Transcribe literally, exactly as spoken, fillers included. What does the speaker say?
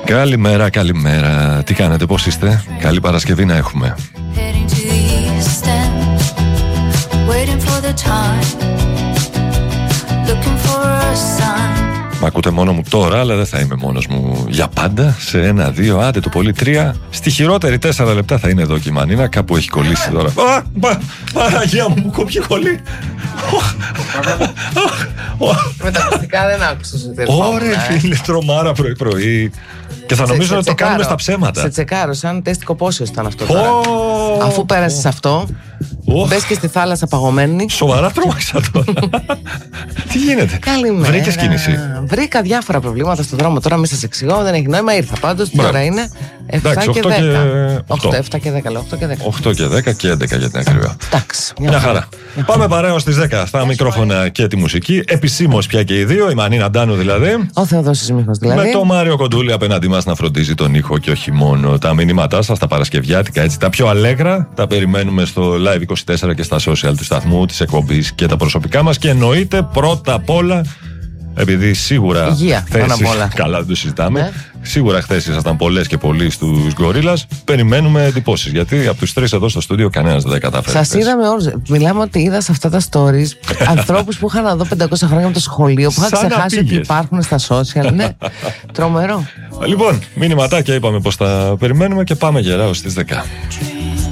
Καλημέρα, καλημέρα. Τι κάνετε, πώς είστε? Καλή Παρασκευή να έχουμε. Μ' ακούτε μόνο μου τώρα, αλλά δεν θα είμαι μόνος μου για πάντα. Σε ένα, δύο, άντε το πολύ τρία. Στη χειρότερη τέσσερα λεπτά θα είναι εδώ και η Μανίνα. Κάπου έχει κολλήσει τώρα. Α, Παναγία μου, μου κόψει κολλή. Με τα ακουστικά δεν άκουσες. Ωραία, φίλε, τρομάρα πρωί-πρωί. Και θα νομίζω ότι το κάνουμε στα ψέματα. Σε τσεκάρω, σαν τεστ κοπόσεως ήταν αυτό τώρα. Αφού πέρασες αυτό, μπες και στη θάλασσα παγωμένη. Σοβαρά τρόμαξα τώρα. Τι γίνεται? Καλημέρα. Βρήκες κίνηση? Βρήκα διάφορα προβλήματα στον δρόμο. Τώρα μην σας εξηγώ, δεν έχει νόημα. Ήρθα πάντως. Τι ώρα είναι? εφτά και δέκα. οκτώ, εφτά και δέκα, οκτώ και δέκα. οκτώ και δέκα και έντεκα για την ακρίβεια. Εντάξει. Μια χαρά. Πάμε παρέα στις δέκα. Στα μικρόφωνα και τη μουσική. Επισήμως πια και οι δύο. Η Μανίνα Ντάνου δηλαδή. Ο Θεοδόσης Μίχος δηλαδή. Με το Μάριο Κοντούλη απέναντί μας να φροντίζει τον ήχο και όχι μόνο. Τα μηνύματά σας, τα παρασκευιάτικα, έτσι, τα πιο αλέγρα, τα περιμένουμε στο Live είκοσι τέσσερα και στα social του σταθμού, της εκπομπής και τα προσωπικά μας. Και εννοείται πρώτα απ' όλα, επειδή σίγουρα. Υγεία, χθες, όλα. Καλά, δεν το συζητάμε. Ναι. Σίγουρα χθες ήσασταν πολλές και πολλοί στους Γκορίλας. Περιμένουμε εντυπώσεις. Γιατί από τους τρεις εδώ στο στούντιο κανένας δεν κατάφερε. Σας είδαμε όλους. Μιλάμε ότι είδα σε αυτά τα stories ανθρώπους που είχαν να δω πεντακόσια χρόνια από το σχολείο, που είχαν ξεχάσει ότι υπάρχουν στα social. Ναι, τρομερό. Λοιπόν, μηνυματάκια είπαμε πως τα περιμένουμε και πάμε γερά ως τις δέκα.